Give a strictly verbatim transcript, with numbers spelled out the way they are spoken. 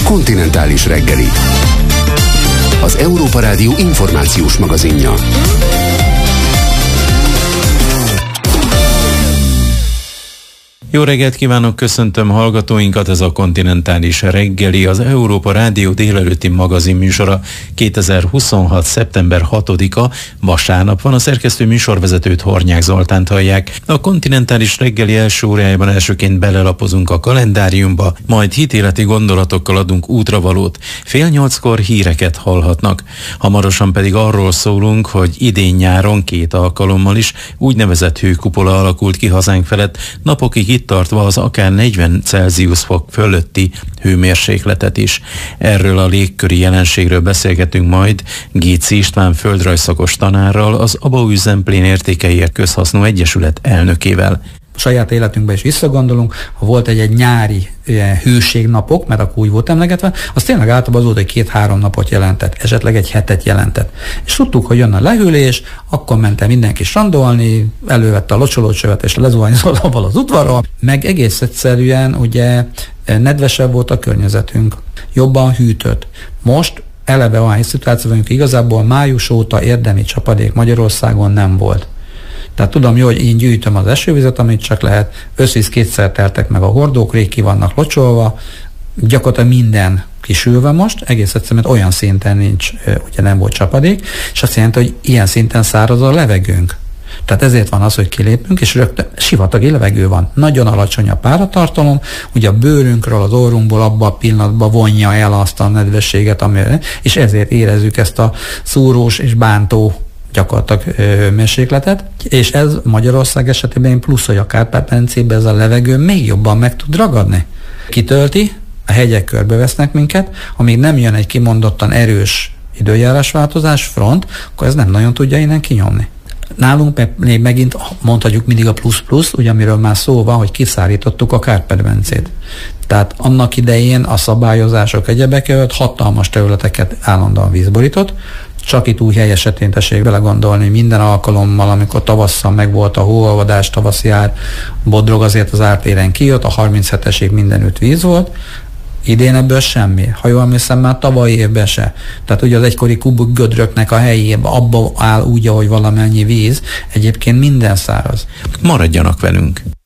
Kontinentális reggeli. Az Európa Rádió információs magazinja. Jó reggelt kívánok, köszöntöm hallgatóinkat, ez a Kontinentális reggeli, az Európa Rádió délelőtti magazin műsora. kétezer-huszonhat. szeptember hatodika, vasárnap van, a szerkesztő műsorvezetőt, Hornyák Zoltánt hallják. A Kontinentális reggeli első órájában elsőként belelapozunk a kalendáriumba, majd hitéleti gondolatokkal adunk útravalót. Fél nyolckor híreket hallhatnak. Hamarosan pedig arról szólunk, hogy idén nyáron két alkalommal is úgynevezett hőkupola alakult ki hazánk felett, napokig itt tartva az akár negyven Celsius fok fölötti hőmérsékletet is. Erről a légköri jelenségről beszélgetünk majd Géczy István földrajzszakos tanárral, az Abaúj Zemplén Értékeiért Közhasznú Egyesület elnökével. A saját életünkben is visszagondolunk, ha volt egy, egy nyári ilyen, hőségnapok, mert akkor úgy volt emlegetve, az tényleg általában az volt, hogy két-három napot jelentett, esetleg egy hetet jelentett. És tudtuk, hogy jön a lehűlés, akkor mentem mindenki sandolni, elővette a locsolócsövet és lezuhanyzott abban az udvarról, meg egész egyszerűen ugye nedvesebb volt a környezetünk, jobban hűtött. Most eleve olyan szituáció vagyunk, igazából május óta érdemi csapadék Magyarországon nem volt. Tehát tudom jó, hogy én gyűjtöm az esővizet, amit csak lehet, összvíz kétszer teltek meg a hordók, rég ki vannak locsolva, gyakorlatilag minden kisülve most, egész egyszerűen, mert olyan szinten nincs, ugye nem volt csapadék, és azt jelenti, hogy ilyen szinten száraz a levegőnk. Tehát ezért van az, hogy kilépünk, és rögtön sivatagi levegő van. Nagyon alacsony a páratartalom, ugye a bőrünkről, az orrunkból abban a pillanatban vonja el azt a nedvességet, amire, és ezért érezzük ezt a szúrós és bántó gyakorlatilag mérsékletet, és ez Magyarország esetében plusz, hogy a Kárpát-medencében ez a levegő még jobban meg tud ragadni. Kitölti, a hegyek körbevesznek minket, amíg nem jön egy kimondottan erős időjárásváltozás, front, akkor ez nem nagyon tudja innen kinyomni. Nálunk még megint mondhatjuk mindig a plusz-plusz, ugye amiről már szó van, hogy kiszárítottuk a Kárpát-medencét. Tehát annak idején a szabályozások egyebek előtt hatalmas területeket állandóan vízborított, csak itt új hely esetén tessék belegondolni, minden alkalommal, amikor tavasszal megvolt a hóolvadás, tavaszi ár, Bodrog azért az ártéren kijött, a harmincheten-esig mindenütt víz volt, idén ebből semmi. Ha jól emlékszem, már tavaly évben se. Tehát ugye az egykori kubik gödröknek a helyében abba áll úgy, ahogy valamennyi víz, egyébként minden száraz. Maradjanak velünk!